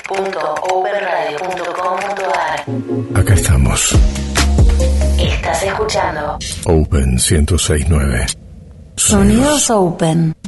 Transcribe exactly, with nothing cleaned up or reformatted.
punto open radio punto com punto a r. Acá estamos. Estás escuchando Open ciento seis punto nueve. Sonidos Open.